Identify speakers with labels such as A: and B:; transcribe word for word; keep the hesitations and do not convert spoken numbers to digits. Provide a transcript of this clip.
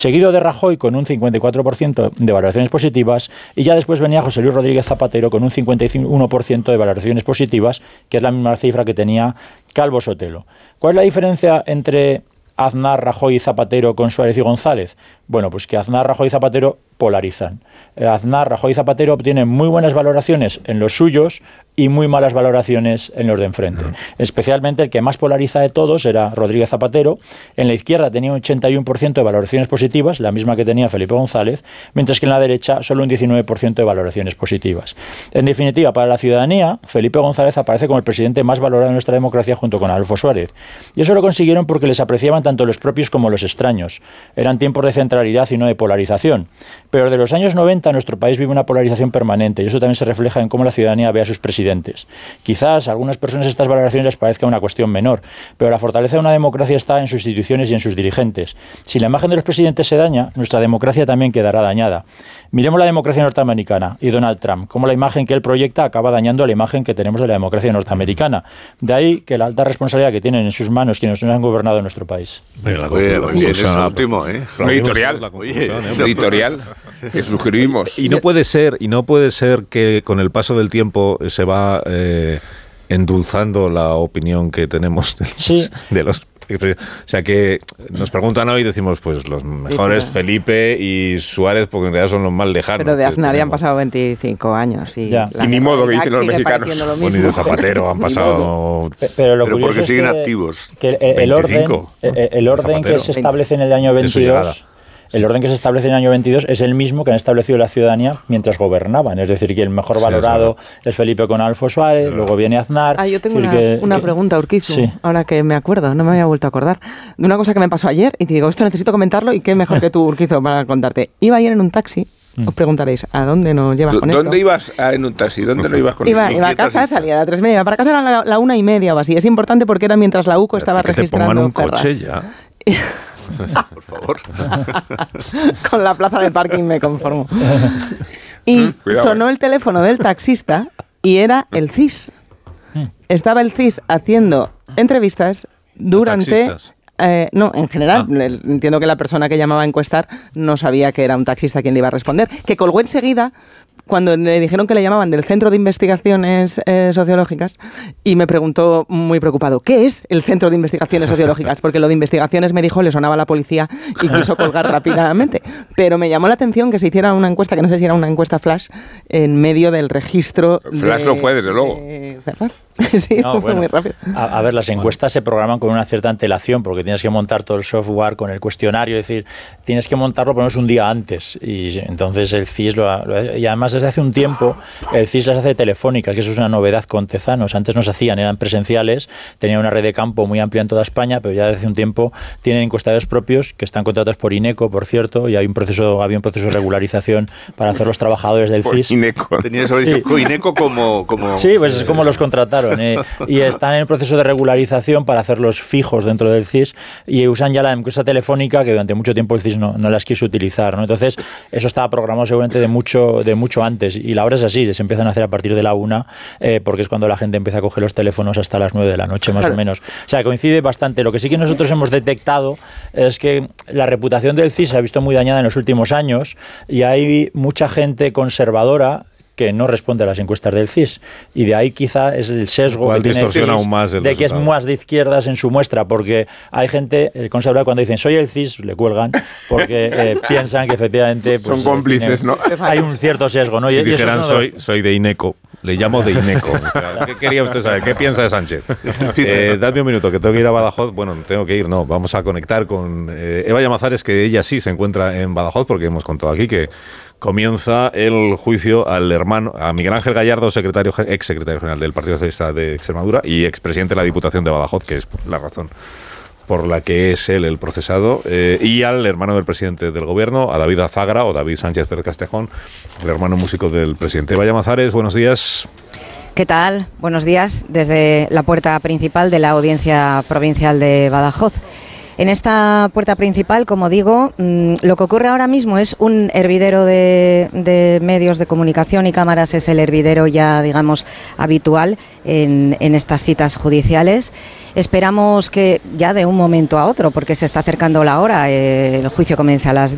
A: seguido de Rajoy con un cincuenta y cuatro por ciento de valoraciones positivas, y ya después venía José Luis Rodríguez Zapatero con un cincuenta y uno por ciento de valoraciones positivas, que es la misma cifra que tenía Calvo Sotelo. ¿Cuál es la diferencia entre Aznar, Rajoy y Zapatero con Suárez y González? Bueno, pues que Aznar, Rajoy y Zapatero polarizan. Aznar, Rajoy y Zapatero obtienen muy buenas valoraciones en los suyos y muy malas valoraciones en los de enfrente. Uh-huh. Especialmente el que más polariza de todos era Rodríguez Zapatero. En la izquierda tenía un ochenta y uno por ciento de valoraciones positivas, la misma que tenía Felipe González, mientras que en la derecha solo un diecinueve por ciento de valoraciones positivas. En definitiva, para la ciudadanía, Felipe González aparece como el presidente más valorado de nuestra democracia junto con Adolfo Suárez. Y eso lo consiguieron porque les apreciaban tanto los propios como los extraños. Eran tiempos de centralidad y no de polarización. Pero de los años noventa nuestro país vive una polarización permanente y eso también se refleja en cómo la ciudadanía ve a sus presidentes. Quizás a algunas personas estas valoraciones les parezca una cuestión menor, pero la fortaleza de una democracia está en sus instituciones y en sus dirigentes. Si la imagen de los presidentes se daña, nuestra democracia también quedará dañada. Miremos la democracia norteamericana y Donald Trump, cómo la imagen que él proyecta acaba dañando la imagen que tenemos de la democracia norteamericana. De ahí que la alta responsabilidad que tienen en sus manos quienes nos han gobernado en nuestro país.
B: Oye, muy bien, es óptimo, ¿eh?
C: Un editorial,
B: Oye,
C: un editorial que suscribimos.
D: Y no puede ser, y no puede ser que con el paso del tiempo se va eh, endulzando la opinión que tenemos de los,
A: sí.
D: de los o sea que nos preguntan hoy y decimos pues los mejores sí, Felipe y Suárez porque en realidad son los más lejanos.
E: Pero de Aznar ya han pasado veinticinco años y,
C: y ni modo que dicen los mexicanos.
D: Bueno, y de Zapatero han pasado
A: pero, lo
B: pero porque
A: es
B: siguen
A: que,
B: activos.
A: Que el, el orden, el, el orden que se establece en el año veintidós El orden que se establece en el año veintidós es el mismo que han establecido la ciudadanía mientras gobernaban. Es decir, que el mejor sí, valorado es, es Felipe con Adolfo Suárez, claro. Luego viene Aznar.
E: Ah, yo tengo
A: decir,
E: una,
A: que,
E: una
A: que,
E: pregunta, Urquizu,
A: sí.
E: ahora que me acuerdo, no me había vuelto a acordar, de una cosa que me pasó ayer y te digo, esto necesito comentarlo y qué mejor que tú, Urquizu, para contarte. Iba ayer en un taxi. Os preguntaréis, ¿a dónde nos llevas con esto?
C: ¿Dónde ibas a, en un taxi? ¿Dónde no ibas con
E: iba,
C: esto?
E: Iba a casa, salía a las tres y media, iba para casa era la, la una y media o así. Es importante porque era mientras la U C O estaba
D: que
E: registrando.
D: Te pongan un
E: Ferraz.
D: coche ya.
B: Por favor.
E: Con la plaza de parking me conformo. Y Cuidado, sonó eh. el teléfono del taxista y era el C I S. Estaba el C I S haciendo entrevistas durante... Eh, no, en general, ah. entiendo que la persona que llamaba a encuestar no sabía que era un taxista quien le iba a responder, que colgó enseguida cuando le dijeron que le llamaban del Centro de Investigaciones eh, Sociológicas y me preguntó muy preocupado, ¿qué es el Centro de Investigaciones Sociológicas? Porque lo de investigaciones me dijo, le sonaba a la policía y quiso colgar rápidamente. Pero me llamó la atención que se hiciera una encuesta, que no sé si era una encuesta flash, en medio del registro
C: Flash
E: de,
C: lo fue, desde luego.
E: De Ferraz. Sí,
A: no,
E: fue
A: bueno,
E: muy rápido.
A: A, a ver, las encuestas se programan con una cierta antelación porque tienes que montar todo el software con el cuestionario, es decir, tienes que montarlo por lo menos un día antes y entonces el C I S lo, lo y además desde hace un tiempo el C I S las hace telefónicas, que eso es una novedad con Tezanos. Antes no se hacían, eran presenciales, tenían una red de campo muy amplia en toda España, pero ya desde hace un tiempo tienen encuestadores propios que están contratados por INECO, por cierto, y hay un proceso, había un proceso de regularización para hacer los trabajadores del
C: por
A: C I S.
C: INECO.
B: Tenías sí. INECO como, como...
A: Sí, pues es como los contrataron. Eh, y están en el proceso de regularización para hacerlos fijos dentro del C I S y usan ya la encuesta telefónica que durante mucho tiempo el C I S no, no las quiso utilizar, ¿no? Entonces, eso estaba programado seguramente de mucho, de mucho antes y la hora es así, se empiezan a hacer a partir de la una eh, porque es cuando la gente empieza a coger los teléfonos hasta las nueve de la noche más claro. o menos. O sea, coincide bastante. Lo que sí que nosotros hemos detectado es que la reputación del C I S se ha visto muy dañada en los últimos años y hay mucha gente conservadora que no responde a las encuestas del C I S y de ahí quizá es el sesgo que tiene el C I S
D: aún más el
A: de que es más de izquierdas en su muestra porque hay gente el conservador cuando dicen soy el C I S le cuelgan porque eh, piensan que efectivamente pues,
C: son cómplices, tiene,
A: ¿no? Hay un cierto sesgo, ¿no?
D: Si
A: y,
D: dijeran
A: y eso
D: soy, soy de INECO, le llamo de INECO. O sea, ¿qué quería usted saber? ¿Qué piensa de Sánchez? Eh, dadme un minuto, que tengo que ir a Badajoz. Bueno, tengo que ir, no, vamos a conectar con eh, Eva Llamazares, que ella sí se encuentra en Badajoz porque hemos contado aquí que comienza el juicio al hermano, a Miguel Ángel Gallardo, secretario, ex secretario general del Partido Socialista de Extremadura y expresidente de la Diputación de Badajoz, que es la razón por la que es él el procesado, eh, y al hermano del presidente del gobierno, a David Azagra o David Sánchez Pérez Castejón, el hermano músico del presidente. Eva Llamazares, buenos días.
F: ¿Qué tal? Buenos días desde la puerta principal de la Audiencia Provincial de Badajoz. En esta puerta principal, como digo, lo que ocurre ahora mismo es un hervidero de, de medios de comunicación y cámaras, es el hervidero ya, digamos, habitual en, en estas citas judiciales. Esperamos que ya de un momento a otro, porque se está acercando la hora, eh, el juicio comienza a las diez.